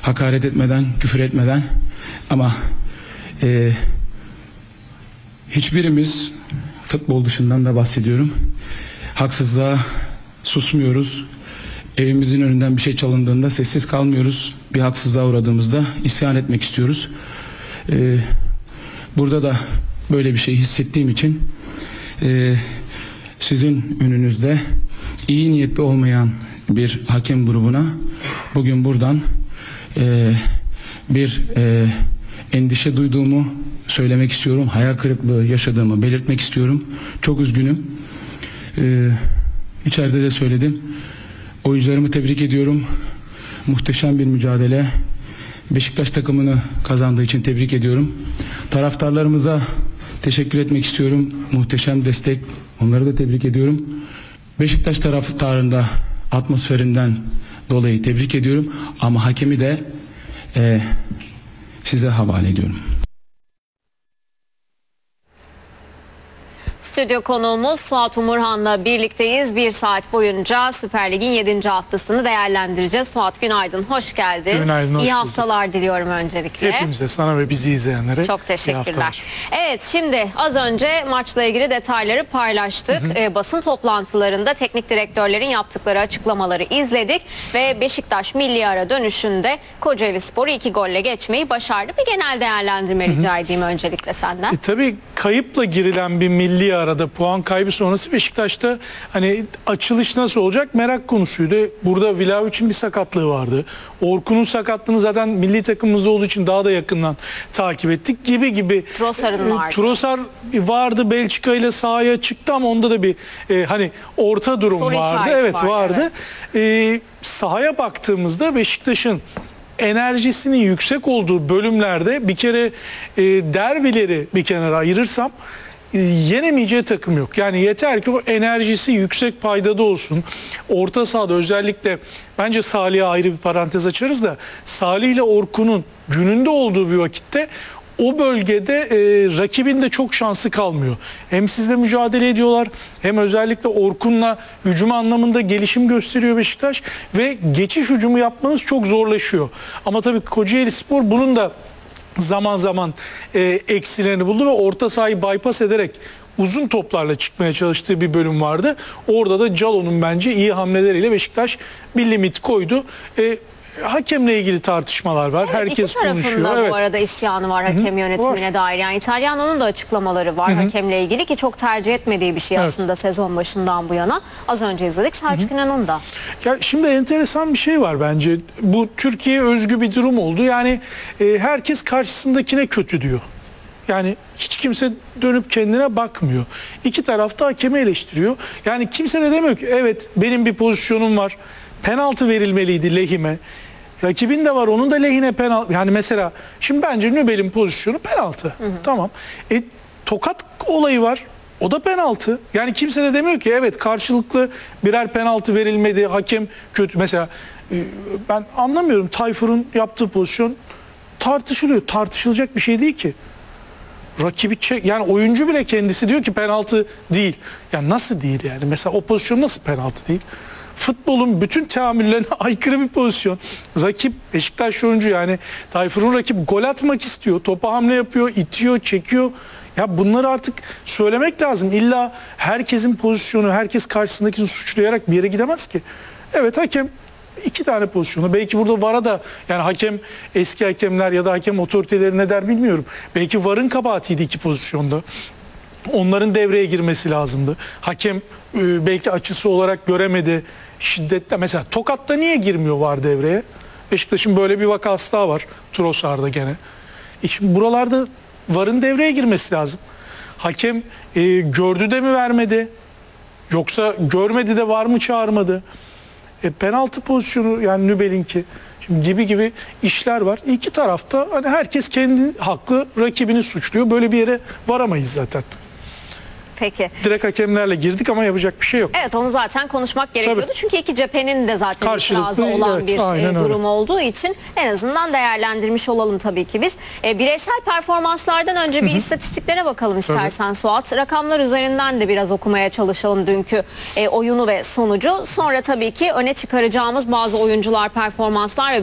hakaret etmeden, küfür etmeden, ama hiçbirimiz, futbol dışından da bahsediyorum, haksızlığa susmuyoruz. Evimizin önünden bir şey çalındığında sessiz kalmıyoruz. Bir haksızlığa uğradığımızda isyan etmek istiyoruz. Burada da böyle bir şey hissettiğim için sizin önünüzde iyi niyetli olmayan bir hakem grubuna bugün buradan bir endişe duyduğumu söylemek istiyorum. Hayal kırıklığı yaşadığımı belirtmek istiyorum. Çok üzgünüm. İçeride de söyledim. Oyuncularımı tebrik ediyorum. Muhteşem bir mücadele. Beşiktaş takımını kazandığı için tebrik ediyorum. Taraftarlarımıza teşekkür etmek istiyorum. Muhteşem destek. Onları da tebrik ediyorum. Beşiktaş taraftarında atmosferinden dolayı tebrik ediyorum. Ama hakemi de size havale ediyorum. Stüdyo konuğumuz Suat Umurhan'la birlikteyiz. Bir saat boyunca Süper Lig'in 7. haftasını değerlendireceğiz. Suat, günaydın, hoş geldin. Günaydın, hoş İyi bulduk. haftalar diliyorum öncelikle. Hepimize, sana ve bizi izleyenlere. Çok teşekkürler. Evet, şimdi az önce maçla ilgili detayları paylaştık. Basın toplantılarında teknik direktörlerin yaptıkları açıklamaları izledik ve Beşiktaş milli ara dönüşünde Kocaelispor'u 2 golle geçmeyi başardı. Bir genel değerlendirme rica edeyim öncelikle senden. Tabii kayıpla girilen bir milli arada puan kaybı sonrası Beşiktaş'ta hani açılış nasıl olacak merak konusuydu. Burada Vlahovic'in bir sakatlığı vardı. Orkun'un sakatlığını zaten milli takımımızda olduğu için daha da yakından takip ettik gibi. Trossard'ın vardı. Trossard vardı, Belçika ile sahaya çıktı ama onda da bir hani orta durum Soru vardı. işareti Evet vardı, vardı. Sahaya baktığımızda Beşiktaş'ın enerjisinin yüksek olduğu bölümlerde bir kere derbileri bir kenara ayırırsam yenemeyeceği takım yok. Yani yeter ki o enerjisi yüksek paydada olsun. Orta sahada özellikle bence Salih'e ayrı bir parantez açarız da Salih ile Orkun'un gününde olduğu bir vakitte o bölgede rakibin de çok şansı kalmıyor. Hem sizle mücadele ediyorlar hem özellikle Orkun'la hücum anlamında gelişim gösteriyor Beşiktaş ve geçiş hücumu yapmanız çok zorlaşıyor. Ama tabii Kocaelispor bunun da zaman zaman eksilerini buldu ve orta sahayı bypass ederek uzun toplarla çıkmaya çalıştığı bir bölüm vardı. Orada da Calo'nun bence iyi hamleleriyle Beşiktaş bir limit koydu. Hakemle ilgili tartışmalar var. Evet, herkes iki tarafında konuşuyor. bu arada isyanı var hakem yönetimine dair. Yani İtalyana'nın da açıklamaları var hakemle ilgili ki çok tercih etmediği bir şey aslında sezon başından bu yana. Az önce izledik Selçuk İnan'ın da. Ya şimdi enteresan bir şey var bence. Bu Türkiye'ye özgü bir durum oldu. Yani herkes karşısındakine kötü diyor. Yani hiç kimse dönüp kendine bakmıyor. İki taraf da hakemi eleştiriyor. Yani kimse de demiyor ki evet benim bir pozisyonum var. Penaltı verilmeliydi lehime. Rakibin de var, onun da lehine penaltı. Yani mesela şimdi bence Nübel'in pozisyonu penaltı. Tamam. Tokat olayı var. O da penaltı. Yani kimse de demiyor ki evet karşılıklı birer penaltı verilmedi. Hakem kötü. Mesela ben anlamıyorum. Tayfur'un yaptığı pozisyon tartışılıyor. Tartışılacak bir şey değil ki. Rakibi yani oyuncu bile kendisi diyor ki penaltı değil. Yani nasıl değil yani? Mesela o pozisyon nasıl penaltı değil? Futbolun bütün teamüllerine aykırı bir pozisyon. Rakip Beşiktaş oyuncu yani Tayfur'un rakip gol atmak istiyor. Topa hamle yapıyor, itiyor, çekiyor. Ya bunları artık söylemek lazım. İlla herkesin pozisyonu, herkes karşısındakini suçlayarak bir yere gidemez ki. Evet hakem 2 tane pozisyonu. Belki burada VAR'a da yani hakem eski hakemler ya da hakem otoriteleri ne der bilmiyorum. Belki VAR'ın kabahatiydi 2 pozisyonda. Onların devreye girmesi lazımdı. Hakem belki açısı olarak göremedi. Şiddetle mesela Tokat'ta niye girmiyor VAR devreye? Beşiktaş'ın böyle bir vakası daha var. Trossard'da gene. Şimdi buralarda VAR'ın devreye girmesi lazım. Hakem gördü de mi vermedi? Yoksa görmedi de VAR mı çağırmadı? Penaltı pozisyonu yani Nübel'inki gibi işler var. İki tarafta hani herkes kendi haklı rakibini suçluyor. Böyle bir yere varamayız zaten. Peki. Direkt hakemlerle girdik ama yapacak bir şey yok. Evet onu zaten konuşmak gerekiyordu. Tabii. Çünkü iki cephenin de zaten Karşılıklı, itirazı olan evet, bir durum öyle olduğu için en azından değerlendirmiş olalım tabii ki biz. Bireysel performanslardan önce bir istatistiklere bakalım istersen Suat. Rakamlar üzerinden de biraz okumaya çalışalım dünkü oyunu ve sonucu. Sonra tabii ki öne çıkaracağımız bazı oyuncular, performanslar ve